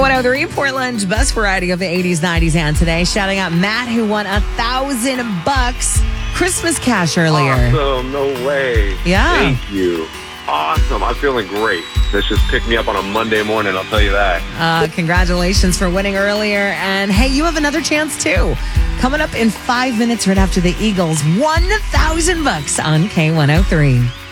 K103, Portland's best variety of the 80s, 90s, and today. Shouting out Matt, who won $1,000 Christmas cash earlier. Awesome. No way. Yeah. Thank you. Awesome. I'm feeling great. This just picked me up on a Monday morning, I'll tell you that. Congratulations for winning earlier. And hey, you have another chance too. Coming up in 5 minutes right after the Eagles, $1,000 on K103.